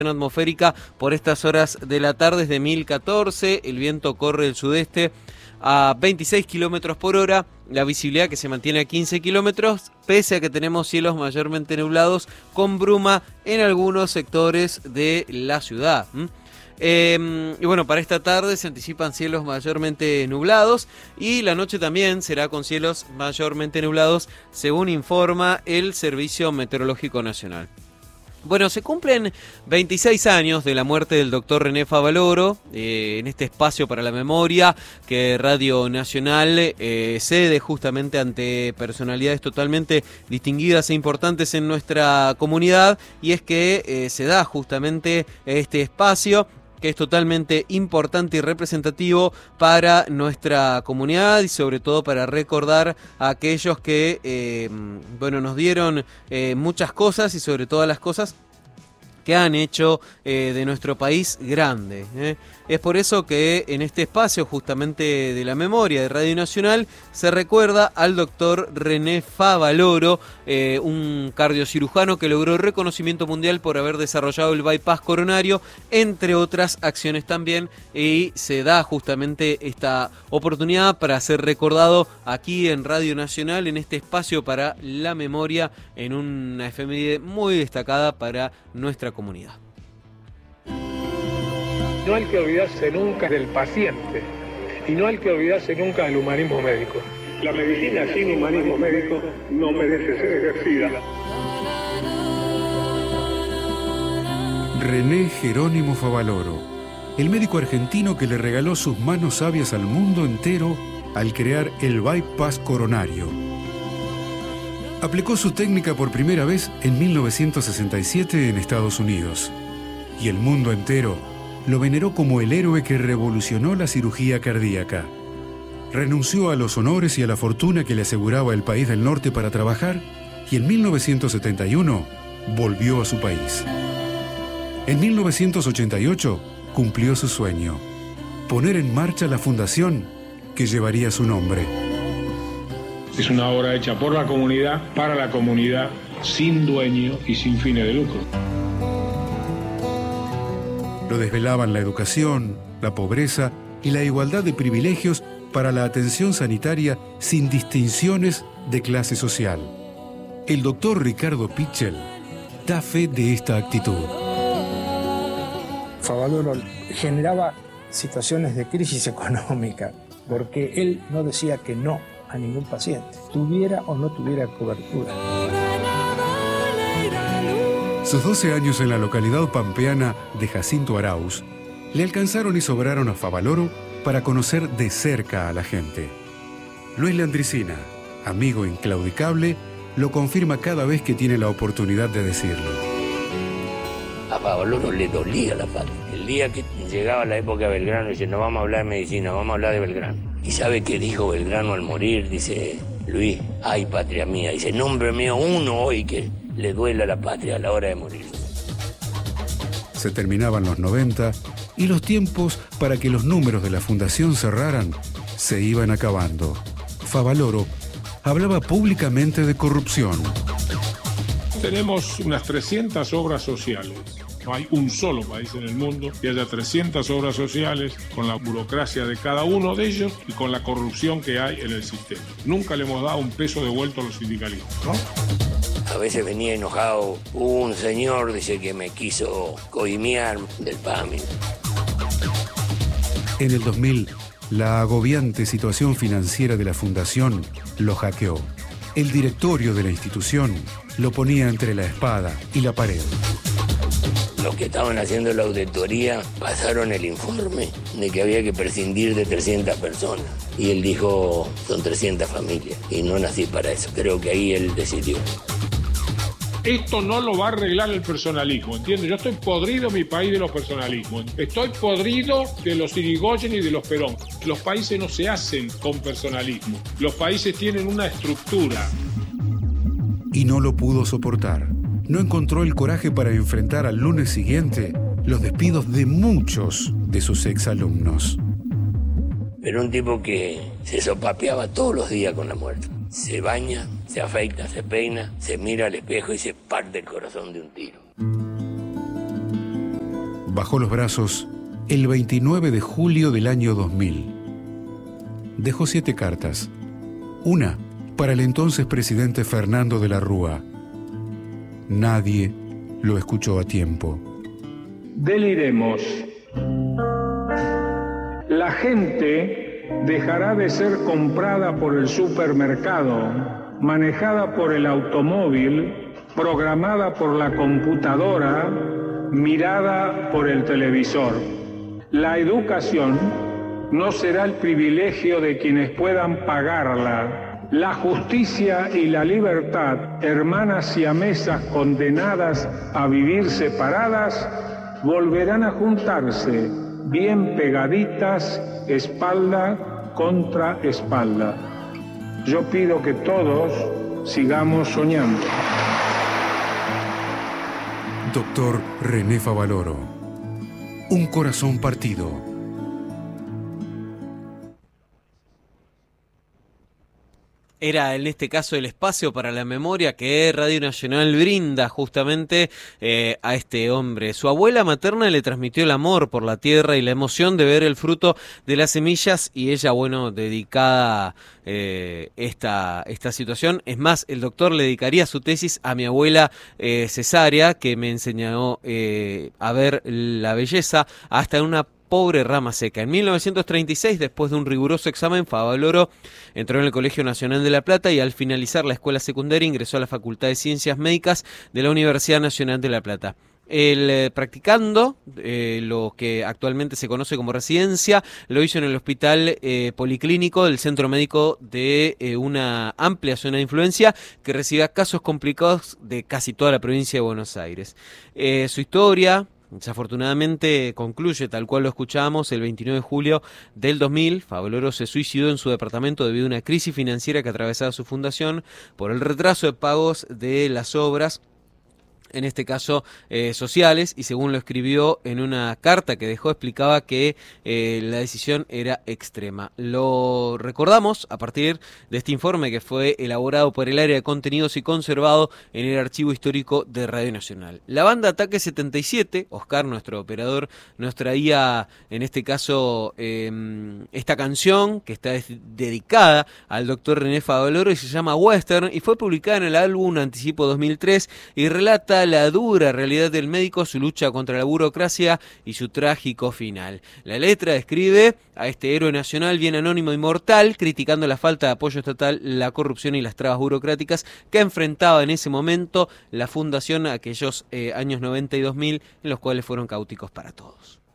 atmosférica por estas horas de la tarde es de 1014, el viento corre del sudeste a 26 kilómetros por hora, la visibilidad que se mantiene a 15 kilómetros, pese a que tenemos cielos mayormente nublados con bruma en algunos sectores de la ciudad. Y bueno, para esta tarde se anticipan cielos mayormente nublados y la noche también será con cielos mayormente nublados, según informa el Servicio Meteorológico Nacional. Bueno, se cumplen 26 años de la muerte del doctor René Favaloro, en este espacio para la memoria que Radio Nacional cede justamente ante personalidades totalmente distinguidas e importantes en nuestra comunidad, y es que se da justamente este espacio que es totalmente importante y representativo para nuestra comunidad y sobre todo para recordar a aquellos que nos dieron muchas cosas y sobre todas las cosas que han hecho de nuestro país grande. Es por eso que en este espacio justamente de la memoria de Radio Nacional se recuerda al doctor René Favaloro, un cardiocirujano que logró reconocimiento mundial por haber desarrollado el bypass coronario, entre otras acciones también, y se da justamente esta oportunidad para ser recordado aquí en Radio Nacional, en este espacio para la memoria, en una efeméride muy destacada para nuestra comunidad. No hay que olvidarse nunca del paciente y no hay que olvidarse nunca del humanismo médico. La medicina sin humanismo médico no merece ser ejercida. René Jerónimo Favaloro, el médico argentino que le regaló sus manos sabias al mundo entero al crear el bypass coronario. Aplicó su técnica por primera vez en 1967 en Estados Unidos, y el mundo entero lo veneró como el héroe que revolucionó la cirugía cardíaca. Renunció a los honores y a la fortuna que le aseguraba el país del norte para trabajar, y en 1971 volvió a su país. En 1988 cumplió su sueño: poner en marcha la fundación que llevaría su nombre. Es una obra hecha por la comunidad, para la comunidad, sin dueño y sin fines de lucro. Lo desvelaban la educación, la pobreza y la igualdad de privilegios para la atención sanitaria sin distinciones de clase social. El doctor Ricardo Pichel da fe de esta actitud. Favaloro generaba situaciones de crisis económica porque él no decía que no a ningún paciente, tuviera o no tuviera cobertura. Sus 12 años en la localidad pampeana de Jacinto Arauz le alcanzaron y sobraron a Favaloro para conocer de cerca a la gente. Luis Landricina, amigo inclaudicable, lo confirma cada vez que tiene la oportunidad de decirlo. A Favaloro le dolía la patria. El día que llegaba la época de Belgrano, dice, no vamos a hablar de medicina, vamos a hablar de Belgrano. ¿Y sabe qué dijo Belgrano al morir? Dice, Luis, ay patria mía, dice, nómbreme uno hoy que le duela la patria a la hora de morir. Se terminaban los 90 y los tiempos para que los números de la fundación cerraran se iban acabando. Favaloro hablaba públicamente de corrupción. Tenemos unas 300 obras sociales. No hay un solo país en el mundo que haya 300 obras sociales con la burocracia de cada uno de ellos y con la corrupción que hay en el sistema. Nunca le hemos dado un peso devuelto a los sindicalistas, ¿no? A veces venía enojado. Hubo un señor, dice, que me quiso coimear del PAMI. En el 2000, la agobiante situación financiera de la fundación lo hackeó. El directorio de la institución lo ponía entre la espada y la pared. Los que estaban haciendo la auditoría pasaron el informe de que había que prescindir de 300 personas. Y él dijo, son 300 familias. Y no nací para eso. Creo que ahí él decidió. Esto no lo va a arreglar el personalismo, ¿entiendes? Yo estoy podrido en mi país de los personalismos. Estoy podrido de los Irigoyen y de los Perón. Los países no se hacen con personalismo. Los países tienen una estructura. Y no lo pudo soportar. No encontró el coraje para enfrentar al lunes siguiente los despidos de muchos de sus exalumnos. Pero un tipo que se sopapeaba todos los días con la muerte. Se baña, se afeita, se peina, se mira al espejo y se parte el corazón de un tiro. bajó los brazos el 29 de julio del año 2000. Dejó 7 cartas. Una para el entonces presidente Fernando de la Rúa. Nadie lo escuchó a tiempo. Deliremos. La gente dejará de ser comprada por el supermercado, manejada por el automóvil, programada por la computadora, mirada por el televisor. La educación no será el privilegio de quienes puedan pagarla. La justicia y la libertad, hermanas siamesas condenadas a vivir separadas, volverán a juntarse, bien pegaditas, espalda contra espalda. Yo pido que todos sigamos soñando. Doctor René Favaloro. Un corazón partido. Era en este caso el espacio para la memoria que Radio Nacional brinda justamente a este hombre. Su abuela materna le transmitió el amor por la tierra y la emoción de ver el fruto de las semillas, y ella, bueno, dedicada esta situación. Es más, el doctor le dedicaría su tesis a mi abuela cesárea, que me enseñó a ver la belleza hasta en una pobre rama seca. En 1936, después de un riguroso examen, Favaloro entró en el Colegio Nacional de La Plata y al finalizar la escuela secundaria ingresó a la Facultad de Ciencias Médicas de la Universidad Nacional de La Plata. Practicando lo que actualmente se conoce como residencia, lo hizo en el Hospital Policlínico del Centro Médico de una amplia zona de influencia que recibía casos complicados de casi toda la provincia de Buenos Aires. Su historia desafortunadamente concluye tal cual lo escuchábamos el 29 de julio del 2000. Favaloro se suicidó en su departamento debido a una crisis financiera que atravesaba su fundación por el retraso de pagos de las obras, en este caso sociales, y según lo escribió en una carta que dejó, explicaba que la decisión era extrema. Lo recordamos a partir de este informe que fue elaborado por el área de contenidos y conservado en el Archivo Histórico de Radio Nacional. La banda Ataque 77, Oscar, nuestro operador, nos traía en este caso esta canción que está dedicada al doctor René Favaloro y se llama Western, y fue publicada en el álbum Anticipo 2003 y relata la dura realidad del médico, su lucha contra la burocracia y su trágico final. La letra describe a este héroe nacional bien anónimo y mortal, criticando la falta de apoyo estatal, la corrupción y las trabas burocráticas que enfrentaba en ese momento la fundación, aquellos años 90 y 2000, en los cuales fueron caóticos para todos.